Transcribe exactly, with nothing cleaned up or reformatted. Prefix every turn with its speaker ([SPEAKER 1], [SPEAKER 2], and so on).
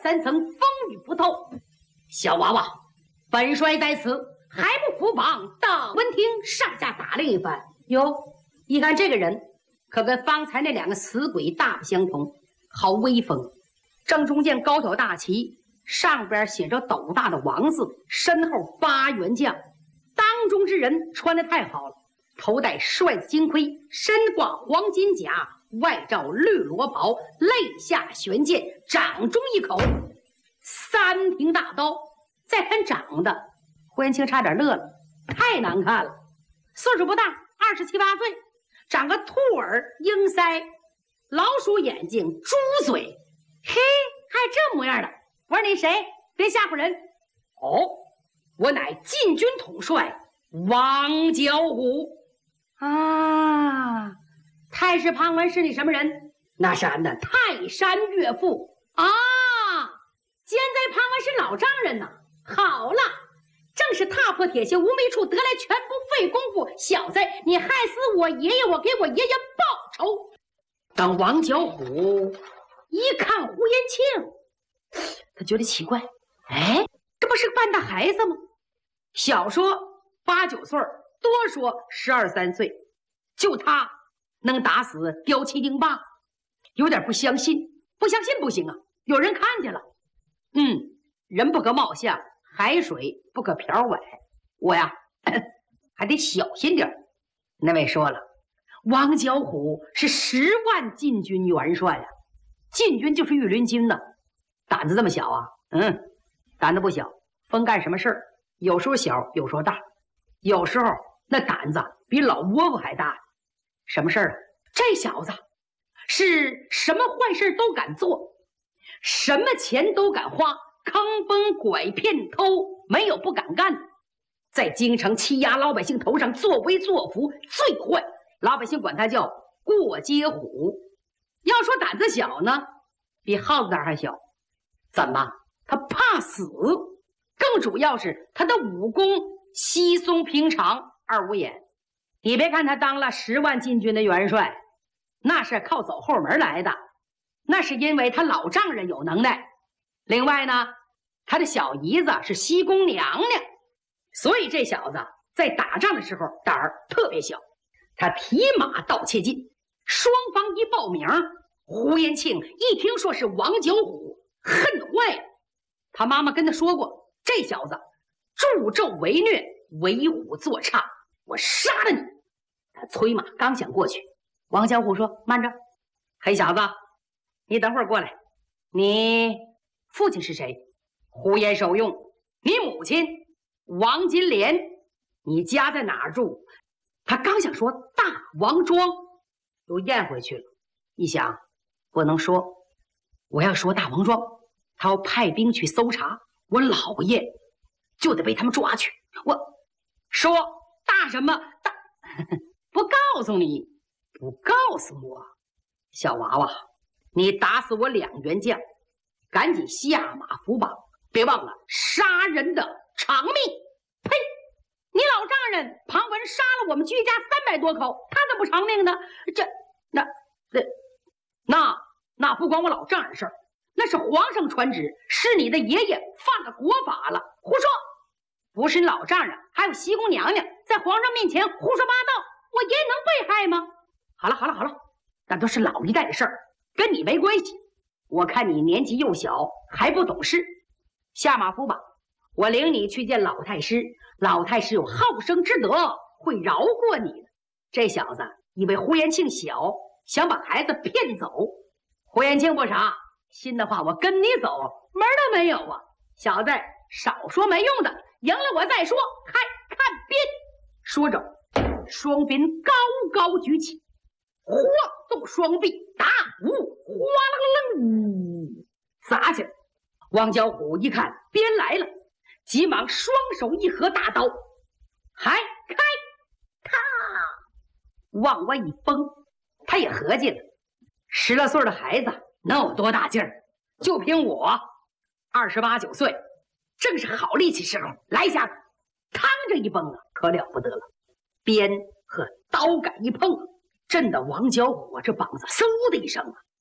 [SPEAKER 1] 三层，风雨不透。小娃娃，本帅在此，还不服绑？到闻听上下打量一番，哟，一看这个人可跟方才那两个死鬼大不相同，好威风。正中间高挑大旗，上边写着斗大的王字，身后八员将。当中之人穿得太好了，头戴帅子金盔，身挂黄金甲，外罩绿罗袍，肋下悬剑，掌中一口三平大刀。再看长得，胡延庆差点乐了，太难看了。岁数不大，二十七八岁，长个兔耳鹰腮，老鼠眼睛，猪嘴，嘿，还这模样的。我说你谁？别吓唬人。哦，我乃禁军统帅王角虎啊。太师庞文是你什么人？那是俺的泰山岳父啊。奸贼庞文是老丈人呐。好了，正是踏破铁鞋无觅处，得来全不费功夫。小子，你害死我爷爷，我给我爷爷报仇。当王角虎一看胡延庆，他觉得奇怪，哎，这不是个半大孩子吗？小说八九岁，多说十二三岁，就他能打死雕七丁八，有点不相信。不相信不行啊，有人看见了。嗯，人不可貌相，海水不可瓢崴，我呀还得小心点。那位说了，王角虎是十万禁军元帅啊，禁军就是御林军呢，胆子这么小啊？嗯，胆子不小，分干什么事儿，有时候小，有时候大，有时候那胆子比老窝夫还大。什么事儿啊？这小子是什么坏事都敢做，什么钱都敢花，坑崩拐骗偷，没有不敢干的。在京城欺压老百姓头上作威作福，最坏，老百姓管他叫过街虎。要说胆子小呢，比耗子胆还小。怎么？他怕死。更主要是他的武功稀松平常，二五眼。你别看他当了十万禁军的元帅，那是靠走后门来的，那是因为他老丈人有能耐。另外呢，他的小姨子是西宫娘娘，所以这小子在打仗的时候胆儿特别小。他提马到切近，双方一报名，胡延庆一听说是王角虎，恨坏了。他妈妈跟他说过，这小子助纣为虐，为虎作伥，我杀了你。他催马刚想过去，王角虎说：“慢着，黑小子，你等会儿过来。你父亲是谁？”胡延寿用。你母亲王金莲。你家在哪儿住？他刚想说大王庄，又咽回去了。一想，不能说，我要说大王庄，他要派兵去搜查，我老爷就得被他们抓去。我说大什么大？不告诉你，不告诉我。小娃娃，你打死我两员将，赶紧下马伏绑，别忘了杀人的偿命。呸！你老丈人庞文杀了我们居家三百多口，他怎么不偿命呢？这那那那那不关我老丈人事儿，那是皇上传旨，是你的爷爷犯了国法了。胡说！不是你老丈人，还有西宫娘娘在皇上面前胡说八道，我爷爷能被害吗？好了好了好了，那都是老一代的事儿，跟你没关系。我看你年纪又小，还不懂事，下马伏吧。我领你去见老太师，老太师有好生之德，会饶过你的。这小子以为胡延庆小，想把孩子骗走。胡延庆不傻，信的话我跟你走，门都没有啊！小子，少说没用的，赢了我再说。开看鞭！说着，双鞭高高举起，晃动双臂，打呜，哗啦啦啦，砸起来。王角虎一看鞭来了，急忙双手一合大刀，还开，他往外一崩。他也合计了，十来岁的孩子能有多大劲儿？就凭我二十八九岁，正是好力气时候，来一下子，嘡着一崩啊，可了不得了。鞭和刀杆一碰，震得王角虎这膀子嗖的一声啊，